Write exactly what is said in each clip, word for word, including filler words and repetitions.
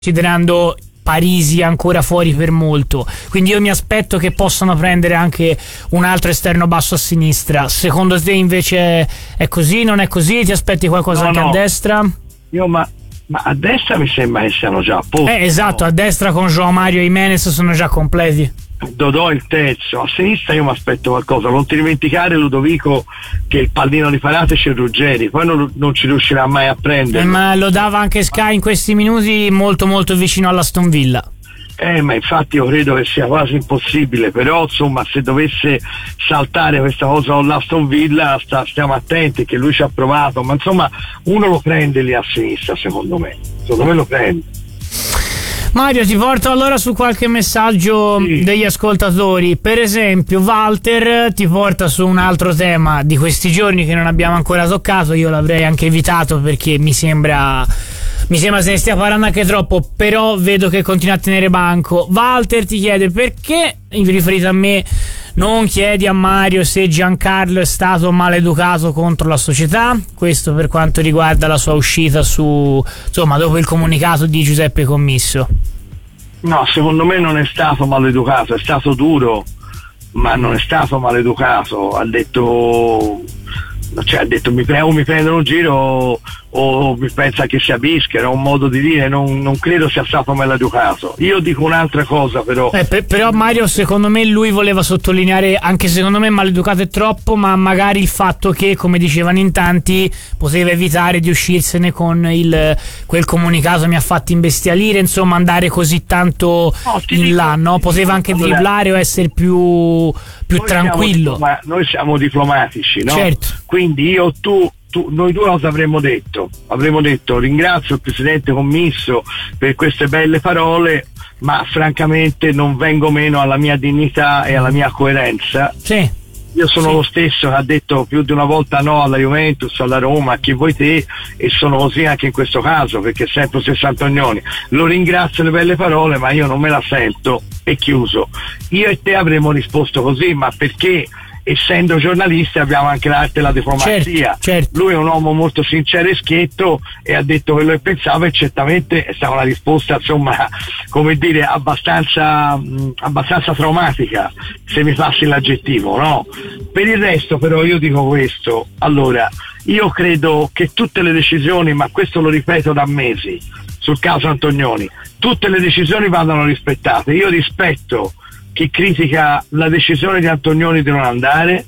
considerando Parisi ancora fuori per molto, quindi io mi aspetto che possano prendere anche un altro esterno basso a sinistra. Secondo te invece è così, non è così? Ti aspetti qualcosa no, anche no. a destra? Io ma, ma a destra mi sembra che siano già a posto. Eh esatto, a destra con João Mario e Jimenez sono già completi. Dodò il terzo, a sinistra io mi aspetto qualcosa. Non ti dimenticare, Ludovico, che il pallino di Parate c'è Ruggeri, poi non, non ci riuscirà mai a prendere. Eh, ma lo dava anche Sky in questi minuti molto molto vicino all'Aston Villa. Eh, ma infatti io credo che sia quasi impossibile, però insomma se dovesse saltare questa cosa con l'Aston Villa sta, stiamo attenti che lui ci ha provato, ma insomma uno lo prende lì a sinistra, secondo me, secondo me lo prende. Mario, ti porto allora su qualche messaggio sì. degli ascoltatori. Per esempio Walter ti porta su un altro tema di questi giorni che non abbiamo ancora toccato. Io l'avrei anche evitato perché mi sembra mi sembra se ne stia parlando anche troppo, però vedo che continua a tenere banco. Walter ti chiede perché, riferito a me, non chiedi a Mario se Giancarlo è stato maleducato contro la società. Questo per quanto riguarda la sua uscita su, insomma, dopo il comunicato di Giuseppe Commisso. No, secondo me non è stato maleducato, è stato duro, ma non è stato maleducato. Ha detto, cioè ha detto mi, o mi prendono un giro o, o mi pensa che sia bischero, è un modo di dire, non, non credo sia stato maleducato. Io dico un'altra cosa però. Eh, per, però Mario, secondo me lui voleva sottolineare, anche secondo me maleducato è troppo, ma magari il fatto che, come dicevano in tanti, poteva evitare di uscirsene con il quel comunicato mi ha fatto imbestialire, insomma andare così tanto no, in dico, là, no? Poteva anche allora, dribblare o essere più, più noi tranquillo. Siamo, noi siamo diplomatici, no? Certo. Quindi io, tu Tu, noi due cosa avremmo detto? Avremmo detto ringrazio il presidente Commisso per queste belle parole, ma francamente non vengo meno alla mia dignità e alla mia coerenza. Sì. Io sono sì. lo stesso che ha detto più di una volta no alla Juventus, alla Roma, a chi vuoi te, e sono così anche in questo caso, perché è sempre Sant'Antonioni. Lo ringrazio le belle parole, ma io non me la sento, e chiuso. Io e te avremmo risposto così, ma perché? Essendo giornalisti abbiamo anche l'arte della diplomazia. Certo, certo. Lui è un uomo molto sincero e schietto e ha detto quello che pensava, e certamente è stata una risposta, insomma, come dire, abbastanza mh, abbastanza traumatica, se mi passi l'aggettivo, no? Per il resto però io dico questo, allora io credo che tutte le decisioni, ma questo lo ripeto da mesi sul caso Antonioni, tutte le decisioni vadano rispettate. Io rispetto chi critica la decisione di Antonioni di non andare,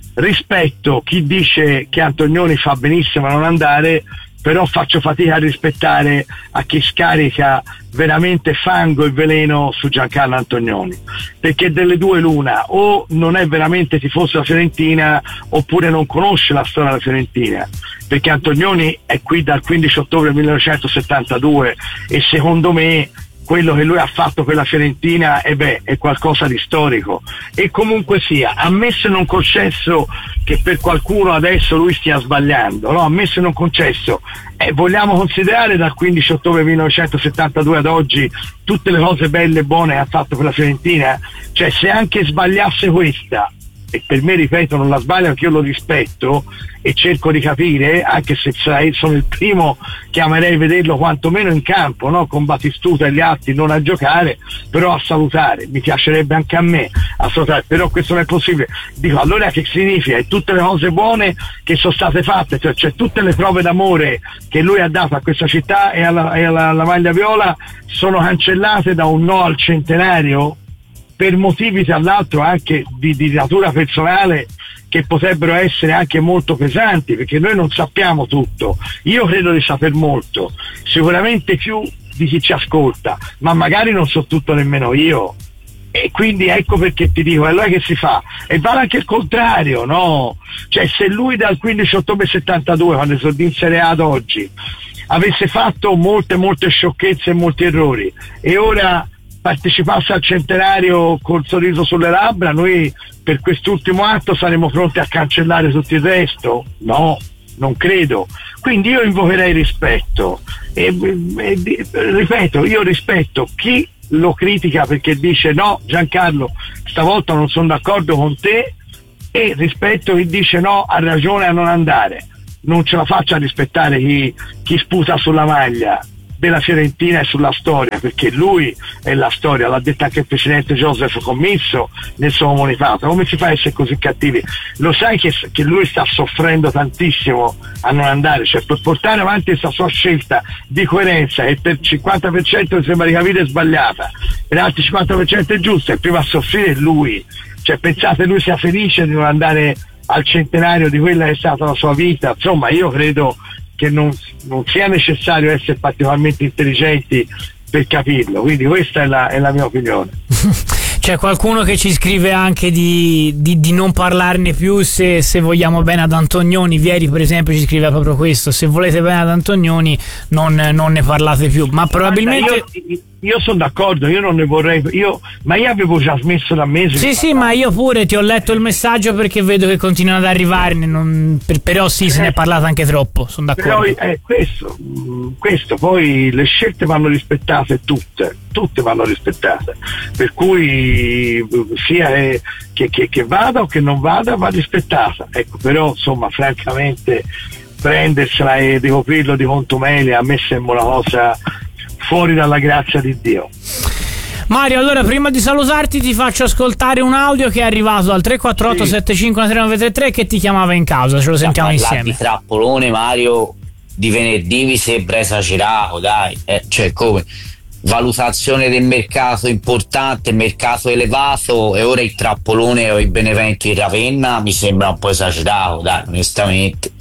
rispetto chi dice che Antonioni fa benissimo a non andare, però faccio fatica a rispettare a chi scarica veramente fango e veleno su Giancarlo Antonioni, perché delle due l'una, o non è veramente tifoso della Fiorentina oppure non conosce la storia della Fiorentina, perché Antonioni è qui dal quindici ottobre millenovecentosettantadue e secondo me quello che lui ha fatto per la Fiorentina eh beh, è qualcosa di storico. E comunque sia, ammesso e non concesso che per qualcuno adesso lui stia sbagliando, no? Ammesso e non concesso, eh, vogliamo considerare dal quindici ottobre millenovecentosettantadue ad oggi tutte le cose belle e buone che ha fatto per la Fiorentina? Cioè, se anche sbagliasse questa, e per me, ripeto, non la sbaglio, anche io lo rispetto e cerco di capire, anche se sono il primo che amerei vederlo quantomeno in campo, no? Con Batistuta e gli altri, non a giocare, però a salutare. Mi piacerebbe anche a me a salutare, però questo non è possibile. Dico, allora che significa? E tutte le cose buone che sono state fatte, cioè, cioè tutte le prove d'amore che lui ha dato a questa città e alla, e alla, alla maglia viola sono cancellate da un no al centenario, per motivi tra l'altro anche di, di natura personale che potrebbero essere anche molto pesanti, perché noi non sappiamo tutto. Io credo di saper molto, sicuramente più di chi ci ascolta, ma magari non so tutto nemmeno io. E quindi ecco perché ti dico, allora che si fa? E vale anche il contrario, no? Cioè, se lui dal quindici ottobre settantadue, quando sono in Serie A ad oggi, avesse fatto molte molte sciocchezze e molti errori, e ora partecipasse al centenario col sorriso sulle labbra, noi per quest'ultimo atto saremo pronti a cancellare tutto il resto? No, non credo. Quindi io invocherei rispetto e, e, e ripeto, io rispetto chi lo critica perché dice no Giancarlo, stavolta non sono d'accordo con te, e rispetto chi dice no, ha ragione a non andare. Non ce la faccio a rispettare chi, chi sputa sulla maglia. della Fiorentina e sulla storia, perché lui è la storia, l'ha detto anche il presidente Joseph Commisso nel suo comunicato. Come si fa a essere così cattivi? Lo sai che, che lui sta soffrendo tantissimo a non andare, cioè per portare avanti questa sua scelta di coerenza, e per cinquanta per cento mi sembra di capire è sbagliata, per altri cinquanta per cento è giusta, e prima a soffrire è lui. Cioè pensate lui sia felice di non andare al centenario di quella che è stata la sua vita? Insomma, io credo che non, non sia necessario essere particolarmente intelligenti per capirlo, quindi questa è la, è la mia opinione. C'è qualcuno che ci scrive anche di, di, di non parlarne più se, se vogliamo bene ad Antonioni. Vieri per esempio ci scrive proprio questo: se volete bene ad Antonioni non, non ne parlate più, ma probabilmente io, io sono d'accordo, io non ne vorrei, io, ma io avevo già smesso da mesi. Sì sì, ma io pure ti ho letto il messaggio perché vedo che continuano ad arrivarne, non, per, però sì, se ne è parlato anche troppo, sono d'accordo. Però è questo, questo, poi le scelte vanno rispettate tutte, tutte vanno rispettate, per cui sia che, che, che vada o che non vada va rispettata, ecco. Però insomma francamente prendersela e ricoprirlo di contumelia a me sembra una cosa fuori dalla grazia di Dio. Mario, allora prima di salutarti ti faccio ascoltare un audio che è arrivato al tre quattro otto sette cinque uno tre nove tre tre che ti chiamava in causa, ce lo sentiamo insieme. Di trappolone, Mario, di venerdì mi sembra esagerato, dai, eh, cioè come valutazione del mercato importante, mercato elevato, e ora il trappolone o il Benevento in Ravenna mi sembra un po' esagerato, dai, onestamente.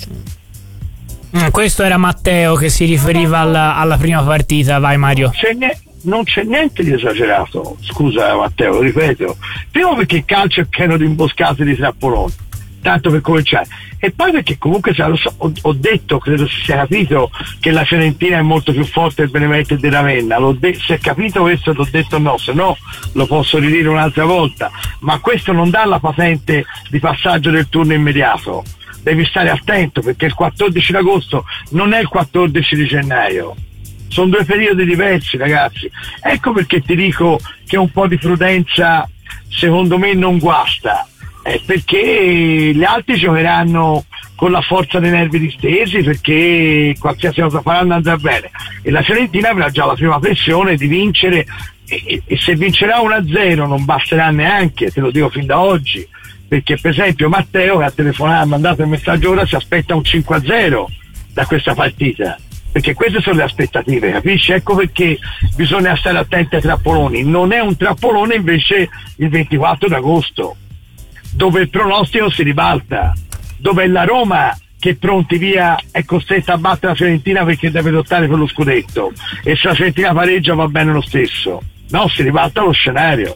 Mm, questo era Matteo che si riferiva alla, alla prima partita. Vai Mario. C'è ne- non c'è niente di esagerato, scusa Matteo, lo ripeto, primo perché il calcio è pieno di imboscate di trappoloni, tanto per cominciare, e poi perché comunque lo so, ho, ho detto, credo si sia capito che la Fiorentina è molto più forte del Benevento e di Ravenna, l'ho de- se è capito questo l'ho detto, no, se no lo posso ridire un'altra volta, ma questo non dà la patente di passaggio del turno immediato, devi stare attento perché il quattordici agosto non è il quattordici di gennaio, sono due periodi diversi ragazzi, ecco perché ti dico che un po' di prudenza secondo me non guasta. Eh, perché gli altri giocheranno con la forza dei nervi distesi, perché qualsiasi cosa faranno andrà bene, e la Fiorentina avrà già la prima pressione di vincere, e, e se vincerà uno a zero non basterà neanche, te lo dico fin da oggi, perché per esempio Matteo che ha telefonato, ha mandato il messaggio ora, si aspetta un cinque a zero da questa partita, perché queste sono le aspettative, capisci? Ecco perché bisogna stare attenti ai trappoloni. Non è un trappolone invece il ventiquattro d'agosto, dove il pronostico si ribalta, dove è la Roma che pronti via è costretta a battere la Fiorentina perché deve lottare per lo scudetto, e se la Fiorentina pareggia va bene lo stesso, no, si ribalta lo scenario.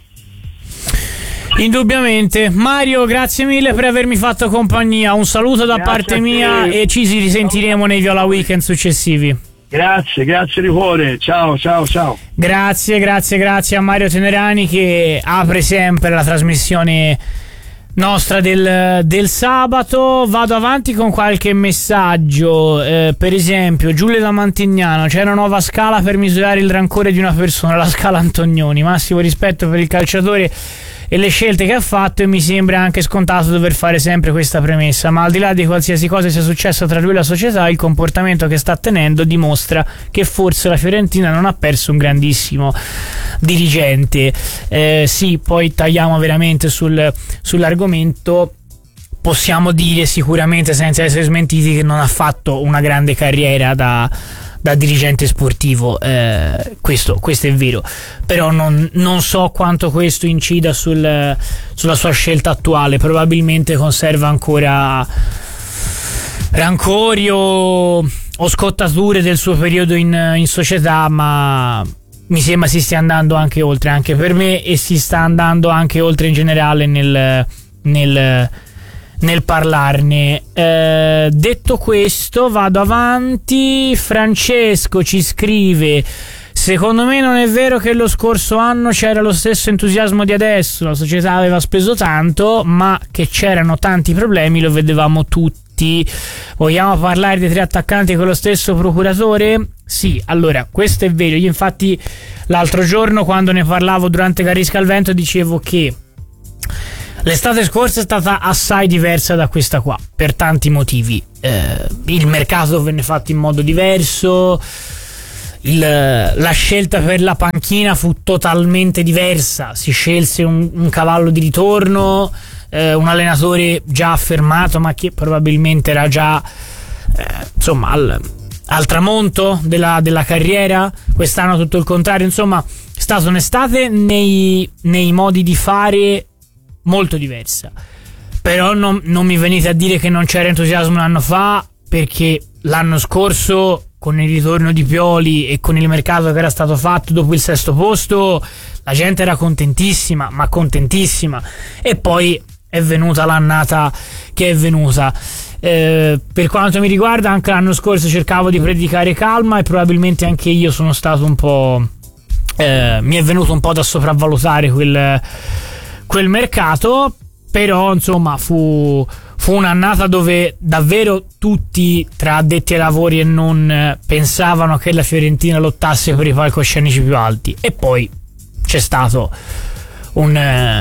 Indubbiamente. Mario, grazie mille per avermi fatto compagnia, un saluto da Grazie parte mia e ci si risentiremo nei Viola Weekend successivi. Grazie, grazie di cuore, ciao ciao ciao. Grazie, grazie, grazie a Mario Tenerani che apre sempre la trasmissione nostra del, del sabato. Vado avanti con qualche messaggio, eh, per esempio Giulia da Mantignano: c'è una nuova scala per misurare il rancore di una persona, la scala Antonioni, massimo rispetto per il calciatore e le scelte che ha fatto, e mi sembra anche scontato dover fare sempre questa premessa, ma al di là di qualsiasi cosa sia successa tra lui e la società, il comportamento che sta tenendo dimostra che forse la Fiorentina non ha perso un grandissimo dirigente. Eh, sì, poi tagliamo veramente sul, sull'argomento. Possiamo dire sicuramente, senza essere smentiti, che non ha fatto una grande carriera da da dirigente sportivo, eh, questo, questo è vero, però non, non so quanto questo incida sul, sulla sua scelta attuale. Probabilmente conserva ancora rancori o, o scottature del suo periodo in, in società, ma mi sembra si stia andando anche oltre, anche per me, e si sta andando anche oltre in generale nel, nel nel parlarne. Eh, detto questo, vado avanti. Francesco ci scrive: secondo me non è vero che lo scorso anno c'era lo stesso entusiasmo di adesso, la società aveva speso tanto, ma che c'erano tanti problemi lo vedevamo tutti. Vogliamo parlare dei tre attaccanti con lo stesso procuratore? Sì, allora questo è vero. Io infatti l'altro giorno, quando ne parlavo durante Carisca al Vento, dicevo che l'estate scorsa è stata assai diversa da questa qua, per tanti motivi. Eh, il mercato venne fatto in modo diverso, il, la scelta per la panchina fu totalmente diversa. Si scelse un, un cavallo di ritorno, eh, un allenatore già affermato, ma che probabilmente era già eh, insomma al, al tramonto della, della carriera. Quest'anno tutto il contrario. Insomma, è stata un'estate nei, nei modi di fare molto diversa. Però non, non mi venite a dire che non c'era entusiasmo un anno fa, perché l'anno scorso, con il ritorno di Pioli e con il mercato che era stato fatto dopo il sesto posto, la gente era contentissima, ma contentissima. E poi è venuta l'annata che è venuta. Eh, per quanto mi riguarda, anche l'anno scorso cercavo di predicare calma, e probabilmente anche io sono stato un po' eh, mi è venuto un po' da sopravvalutare quel, quel mercato. Però insomma fu, fu un'annata dove davvero tutti, tra addetti ai lavori e non, pensavano che la Fiorentina lottasse per i palcoscenici più alti. E poi c'è stato un,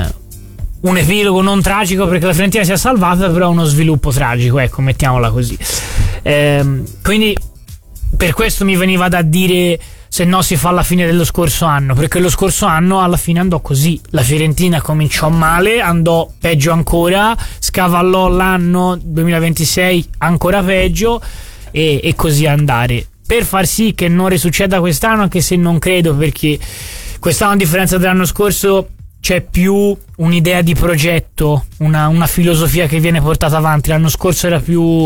un epilogo non tragico, perché la Fiorentina si è salvata, però uno sviluppo tragico, ecco, mettiamola così. Ehm, quindi per questo mi veniva da dire, se no si fa alla fine dello scorso anno, perché lo scorso anno alla fine andò così. La Fiorentina cominciò male, andò peggio ancora, scavallò l'anno duemilaventisei ancora peggio, e, e così andare, per far sì che non risucceda quest'anno, anche se non credo, perché quest'anno, a differenza dell'anno scorso, c'è più un'idea di progetto, una, una filosofia che viene portata avanti. L'anno scorso era più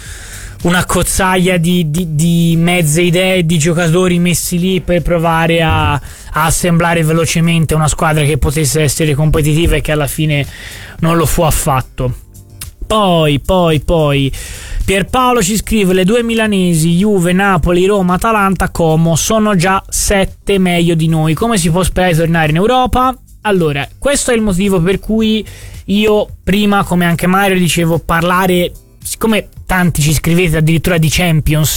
una cozzaglia di, di, di mezze idee, di giocatori messi lì per provare a, a assemblare velocemente una squadra che potesse essere competitiva, e che alla fine non lo fu affatto. Poi, poi, poi Pierpaolo ci scrive: le due milanesi, Juve, Napoli, Roma, Atalanta, Como, sono già sette meglio di noi. Come si può sperare di tornare in Europa? Allora, questo è il motivo per cui io prima, come anche Mario, dicevo, parlare, siccome tanti ci scrivete addirittura di Champions,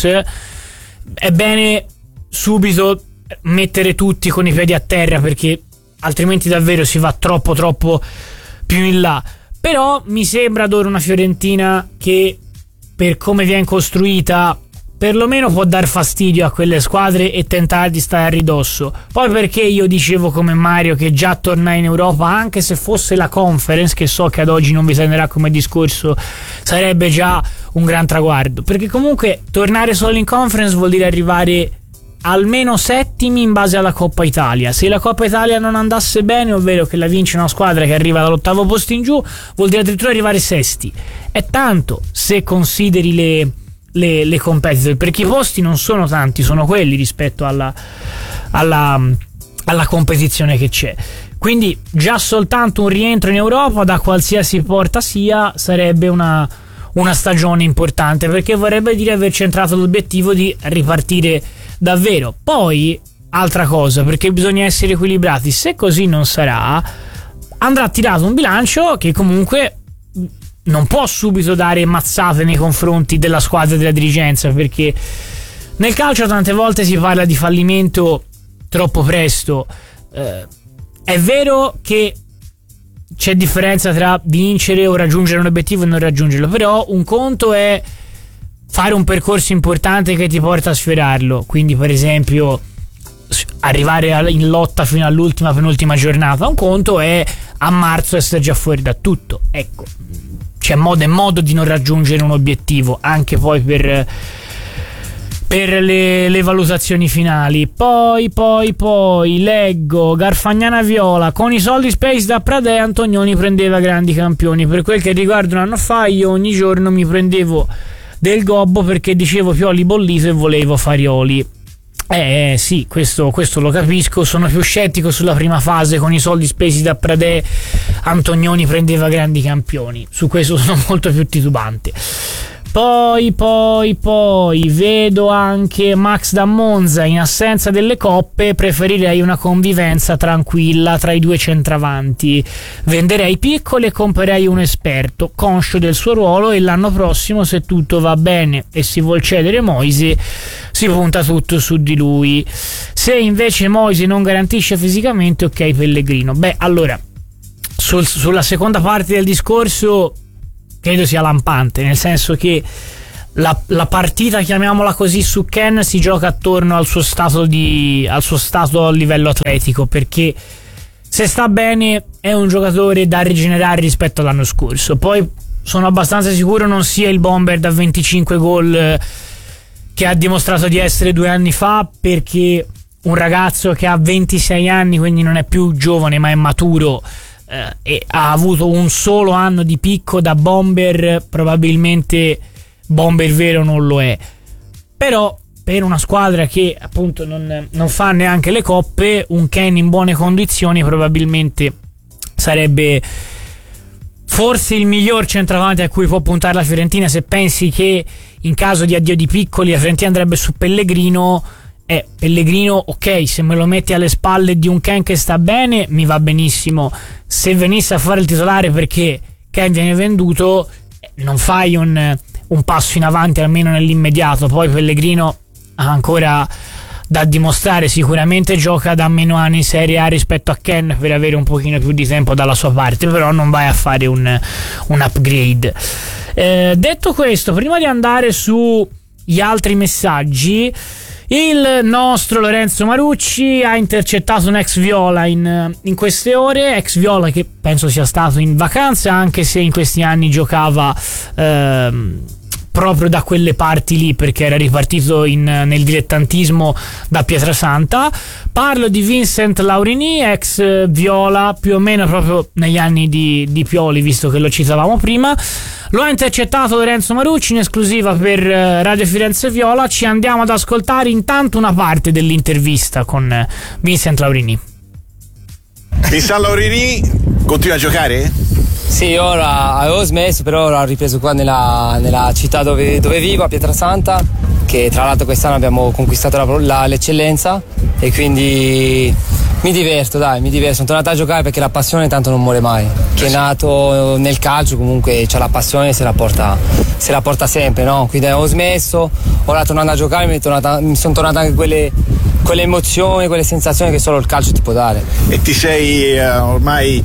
è bene subito mettere tutti con i piedi a terra, perché altrimenti davvero si va troppo troppo più in là. Però mi sembra ad ora una Fiorentina che, per come viene costruita, perlomeno può dar fastidio a quelle squadre e tentare di stare a ridosso. Poi perché io dicevo come Mario che già tornare in Europa, anche se fosse la Conference, che so che ad oggi non vi tenderà come discorso, sarebbe già un gran traguardo, perché comunque tornare solo in Conference vuol dire arrivare almeno settimi in base alla Coppa Italia. Se la Coppa Italia non andasse bene, ovvero che la vince una squadra che arriva dall'ottavo posto in giù, vuol dire addirittura arrivare sesti. È tanto se consideri le Le, le competitor, perché i posti non sono tanti, sono quelli rispetto alla, alla, alla competizione che c'è. Quindi già soltanto un rientro in Europa, da qualsiasi porta sia, sarebbe una, una stagione importante, perché vorrebbe dire aver centrato l'obiettivo di ripartire davvero. Poi altra cosa, perché bisogna essere equilibrati, se così non sarà, andrà tirato un bilancio che comunque non può subito dare mazzate nei confronti della squadra e della dirigenza, perché nel calcio tante volte si parla di fallimento troppo presto. Eh, è vero che c'è differenza tra vincere o raggiungere un obiettivo e non raggiungerlo, però un conto è fare un percorso importante che ti porta a sfiorarlo, quindi per esempio arrivare in lotta fino all'ultima penultima giornata. Un conto è a marzo essere già fuori da tutto. Ecco, c'è modo e modo di non raggiungere un obiettivo, anche poi per, per le, le valutazioni finali. Poi, poi, poi leggo Garfagnana Viola: con i soldi spesi da Pradè, Antonioni prendeva grandi campioni. Per quel che riguarda un anno fa, io ogni giorno mi prendevo del gobbo perché dicevo Pioli bollito e volevo Farioli. Eh sì, questo, questo lo capisco. Sono più scettico sulla prima fase, con i soldi spesi da Pradè, Antonioni prendeva grandi campioni. Su questo sono molto più titubante. Poi, poi, poi vedo anche Max da Monza: in assenza delle coppe preferirei una convivenza tranquilla tra i due centravanti. Venderei piccoli e comprerei un esperto, conscio del suo ruolo, e l'anno prossimo, se tutto va bene e si vuol cedere Moisi, si punta tutto su di lui. Se invece Moisi non garantisce fisicamente, ok Pellegrino. Beh, allora, sul, sulla seconda parte del discorso credo sia lampante, nel senso che la, la partita, chiamiamola così, su Ken si gioca attorno al suo stato di al suo stato a livello atletico, perché se sta bene è un giocatore da rigenerare rispetto all'anno scorso. Poi sono abbastanza sicuro non sia il bomber da venticinque gol che ha dimostrato di essere due anni fa, perché un ragazzo che ha ventisei anni, quindi non è più giovane ma è maturo, eh, e ha avuto un solo anno di picco da bomber, probabilmente bomber vero non lo è. Però per una squadra che appunto non, non fa neanche le coppe, un Ken in buone condizioni probabilmente sarebbe forse il miglior centravanti a cui può puntare la Fiorentina. Se pensi che in caso di addio di Piccoli la Fiorentina andrebbe su Pellegrino, eh, Pellegrino ok, se me lo metti alle spalle di un Ken che sta bene mi va benissimo. Se venisse a fare il titolare perché Ken viene venduto, non fai un, un passo in avanti almeno nell'immediato. Poi Pellegrino ha ancora da dimostrare, sicuramente gioca da meno anni in Serie A rispetto a Ken per avere un pochino più di tempo dalla sua parte, però non vai a fare un, un upgrade. Eh, detto questo, prima di andare sugli altri messaggi, il nostro Lorenzo Marucci ha intercettato un ex Viola in, in queste ore, ex Viola che penso sia stato in vacanza, anche se in questi anni giocava ehm, proprio da quelle parti lì, perché era ripartito in, nel dilettantismo da Pietrasanta. Parlo di Vincent Laurini, ex Viola, più o meno proprio negli anni di, di Pioli, visto che lo citavamo prima. Lo ha intercettato Lorenzo Marucci in esclusiva per Radio Firenze Viola. Ci andiamo ad ascoltare intanto una parte dell'intervista con Vincent Laurini. Vincent Laurini continua a giocare? Sì, ora avevo smesso, però ora ho ripreso qua nella, nella città dove, dove vivo, a Pietrasanta, che tra l'altro quest'anno abbiamo conquistato la, la, l'eccellenza, e quindi mi diverto, dai, mi diverto. Sono tornato a giocare perché la passione tanto non muore mai. Chi è nato nel calcio comunque c'ha la passione e se la porta, se la porta sempre, no? Quindi avevo smesso, ora tornando a giocare mi, tornata, mi sono tornate anche quelle, quelle emozioni, quelle sensazioni che solo il calcio ti può dare. E ti sei eh, ormai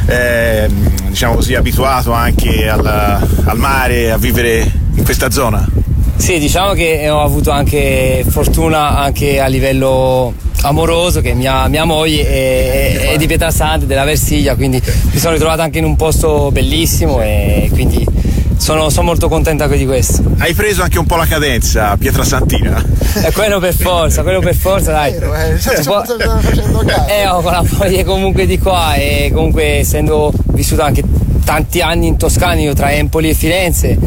eh, diciamo così abituato anche al, al mare, a vivere in questa zona? Sì, diciamo che ho avuto anche fortuna anche a livello amoroso, che mia, mia moglie è, è di Pietrasanta, della Versiglia, quindi mi sono ritrovato anche in un posto bellissimo e quindi sono, sono molto contenta di questo. Hai preso anche un po' la cadenza pietrasantina? E quello per forza, quello per forza, dai. È vero, eh, cioè, può... facendo caso. Eh, ho con la moglie comunque di qua, e comunque essendo vissuto anche tanti anni in Toscana, io tra Empoli e Firenze,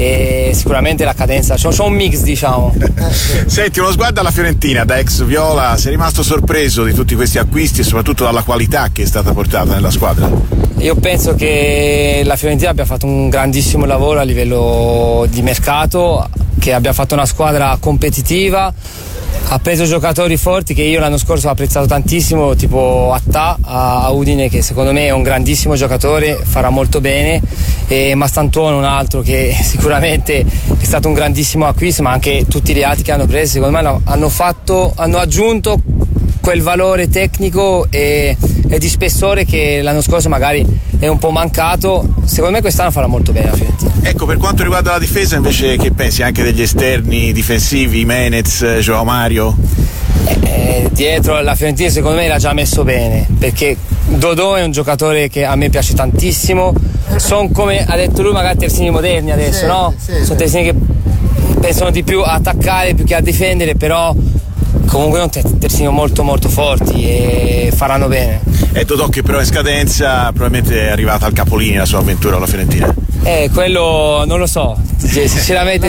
e sicuramente la cadenza, c'ho, c'ho un mix, diciamo. Senti, uno sguardo alla Fiorentina da ex Viola, sei rimasto sorpreso di tutti questi acquisti e soprattutto dalla qualità che è stata portata nella squadra? Io penso che la Fiorentina abbia fatto un grandissimo lavoro a livello di mercato, che abbia fatto una squadra competitiva, ha preso giocatori forti che io l'anno scorso ho apprezzato tantissimo, tipo Attà a Udine, che secondo me è un grandissimo giocatore, farà molto bene, e Mastantuono un altro che sicuramente è stato un grandissimo acquisto, ma anche tutti gli altri che hanno preso secondo me hanno, hanno fatto, hanno aggiunto quel valore tecnico e, e di spessore che l'anno scorso magari è un po' mancato. Secondo me quest'anno farà molto bene la Fiorentina. Ecco, per quanto riguarda la difesa invece, che pensi anche degli esterni difensivi, Menez, Joao Mario? Eh, eh, dietro la Fiorentina secondo me l'ha già messo bene, perché Dodò è un giocatore che a me piace tantissimo. Sono, come ha detto lui, magari terzini moderni adesso, sì, no? Sì, sono sì. terzini che pensano di più a attaccare più che a difendere, però comunque sono terzini molto molto forti e faranno bene. E Dodò che però è in scadenza, probabilmente è arrivata al capolinea la sua avventura alla Fiorentina. Eh, quello non lo so, sinceramente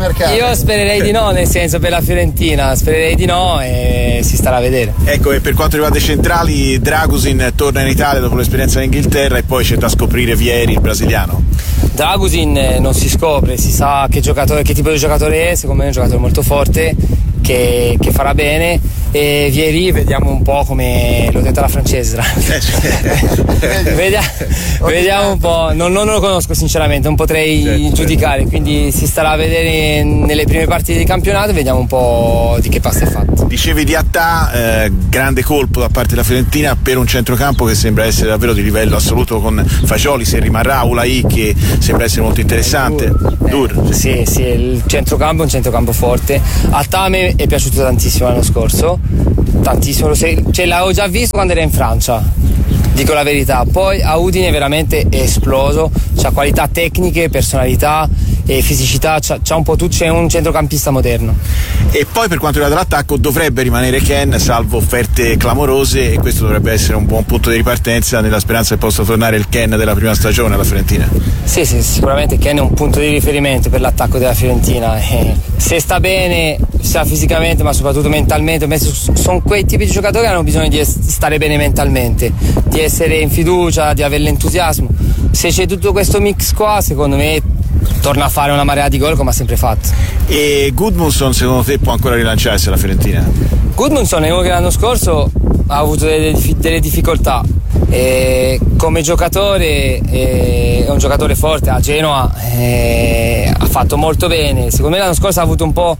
io spererei di no, nel senso, per la Fiorentina spererei di no, e si starà a vedere. Ecco, e per quanto riguarda i centrali, Dragusin torna in Italia dopo l'esperienza in Inghilterra, e poi c'è da scoprire Vieri, il brasiliano. Dragusin non si scopre, si sa che giocatore, che tipo di giocatore è, secondo me è un giocatore molto forte, che, che farà bene, e Vieri vediamo un po' come l'ho detto alla francese. vediamo, vediamo un po', non, non lo conosco sinceramente, non potrei certo, giudicare, certo. Quindi si starà a vedere nelle prime partite di campionato e vediamo un po' di che passo è fatto. Dicevi di Attà, eh, grande colpo da parte della Fiorentina per un centrocampo che sembra essere davvero di livello assoluto, con Fagioli se rimarrà, Ulai che sembra essere molto interessante. Dur, Dur eh, sì, sì, il centrocampo è un centrocampo forte. A Tame è piaciuto tantissimo l'anno scorso, tantissimo, cioè, l'avevo già visto quando era in Francia, dico la verità. Poi a Udine veramente è esploso, c'ha qualità tecniche, personalità e fisicità, c'ha, c'ha un po' tutto, c'è un centrocampista moderno. E poi per quanto riguarda l'attacco dovrebbe rimanere Ken, salvo offerte clamorose, e questo dovrebbe essere un buon punto di ripartenza nella speranza che possa tornare il Ken della prima stagione alla Fiorentina. Sì, sì, sicuramente Ken è un punto di riferimento per l'attacco della Fiorentina, e se sta bene sia fisicamente ma soprattutto mentalmente, sono quei tipi di giocatori che hanno bisogno di stare bene mentalmente, di essere in fiducia, di avere l'entusiasmo. Se c'è tutto questo mix qua, secondo me torna a fare una marea di gol come ha sempre fatto. E Gudmundsson secondo te può ancora rilanciarsi alla Fiorentina? Gudmundsson è uno che l'anno scorso ha avuto delle, delle difficoltà, e come giocatore è un giocatore forte, a Genoa ha fatto molto bene. Secondo me l'anno scorso ha avuto un po'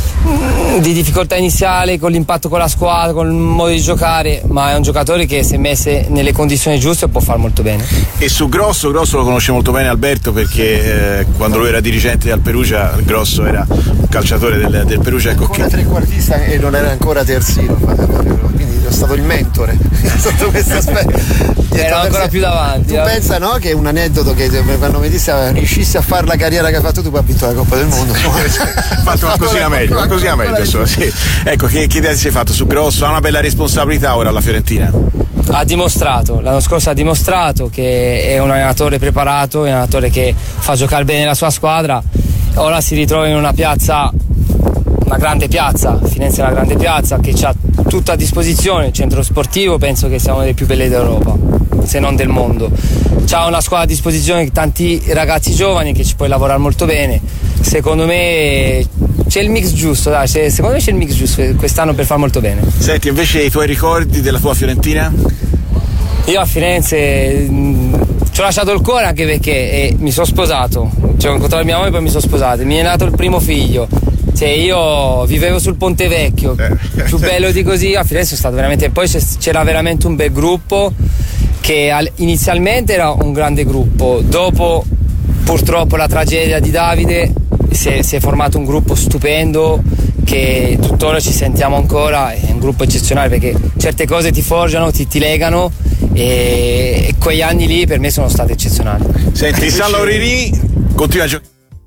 di difficoltà iniziale con l'impatto con la squadra, con il modo di giocare, ma è un giocatore che se messe nelle condizioni giuste può far molto bene. E su Grosso, Grosso lo conosce molto bene Alberto, perché eh, quando lui era dirigente del Perugia, Grosso era un calciatore del, del Perugia. Ecco, ancora che... trequartista e non era ancora terzino, quindi è stato il mentore sotto questo aspetto. Era ancora più davanti. Tu eh. pensa, no, che è un aneddoto che quando mi disse riuscissi a fare la carriera che hai fatto tu, poi ha vinto la Coppa del Mondo. Ha fatto una cosina meglio, una cosina meglio, insomma, sì. Ecco, che, che idea ti sei fatto su Grosso? Ha una bella responsabilità ora alla Fiorentina. Ha dimostrato, l'anno scorso ha dimostrato che è un allenatore preparato, è un allenatore che fa giocare bene la sua squadra. Ora si ritrova in una piazza, una grande piazza, Firenze è una grande piazza che ha tutto a disposizione, il centro sportivo penso che sia una delle più belle d'Europa, se non del mondo. C'ha una squadra a disposizione, tanti ragazzi giovani che ci puoi lavorare molto bene. Secondo me c'è il mix giusto, dai, secondo me c'è il mix giusto quest'anno per far molto bene. Senti, invece i tuoi ricordi della tua Fiorentina? Io a Firenze mh, ci ho lasciato il cuore, anche perché eh, mi sono sposato, cioè, ho incontrato mia moglie e poi mi sono sposato, mi è nato il primo figlio. Cioè, io vivevo sul Ponte Vecchio, eh. più bello di così. A Firenze è stato veramente, poi c'era veramente un bel gruppo che inizialmente era un grande gruppo, dopo purtroppo la tragedia di Davide si è, si è formato un gruppo stupendo che tuttora ci sentiamo ancora, è un gruppo eccezionale perché certe cose ti forgiano, ti, ti legano, e, e quegli anni lì per me sono stati eccezionali. Senti, San Laurini continua a giocare.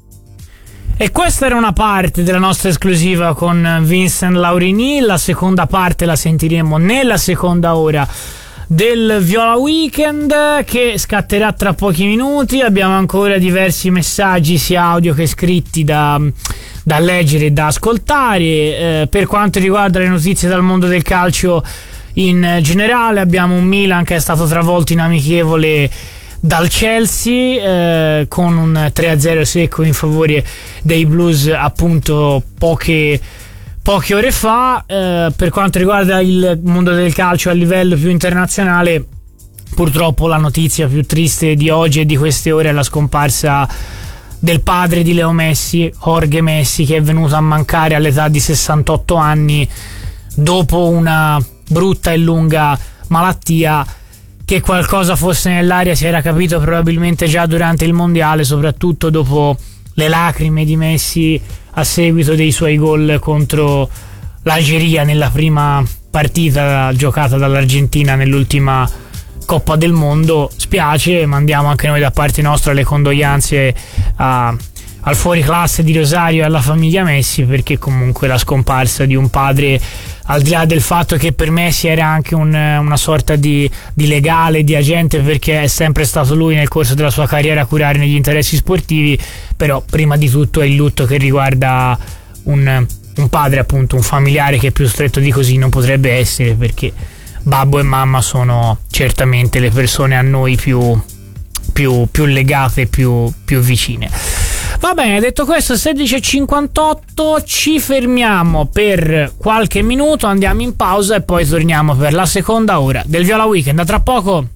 E questa era una parte della nostra esclusiva con Vincent Laurini. La seconda parte la sentiremo nella seconda ora del Viola Weekend, che scatterà tra pochi minuti. Abbiamo ancora diversi messaggi sia audio che scritti da, da leggere e da ascoltare. Eh, per quanto riguarda le notizie dal mondo del calcio in generale, abbiamo un Milan che è stato travolto in amichevole dal Chelsea eh, con un tre a zero secco in favore dei Blues appunto poche, poche ore fa. Eh, per quanto riguarda il mondo del calcio a livello più internazionale, purtroppo la notizia più triste di oggi e di queste ore è la scomparsa del padre di Leo Messi, Jorge Messi, che è venuto a mancare all'età di sessantotto anni dopo una brutta e lunga malattia. Che qualcosa fosse nell'aria si era capito probabilmente già durante il mondiale, soprattutto dopo le lacrime di Messi a seguito dei suoi gol contro l'Algeria nella prima partita giocata dall'Argentina nell'ultima Coppa del Mondo. Spiace, mandiamo anche noi da parte nostra le condoglianze a, al fuoriclasse di Rosario e alla famiglia Messi, perché comunque la scomparsa di un padre, al di là del fatto che per Messi era anche un, una sorta di, di legale, di agente, perché è sempre stato lui nel corso della sua carriera a curare negli interessi sportivi, però prima di tutto è il lutto che riguarda un, un padre, appunto un familiare che più stretto di così non potrebbe essere, perché babbo e mamma sono certamente le persone a noi più, più, più legate, più, più vicine. Va bene, detto questo, sedici e cinquantotto, ci fermiamo per qualche minuto, andiamo in pausa e poi torniamo per la seconda ora del Viola Weekend. A tra poco.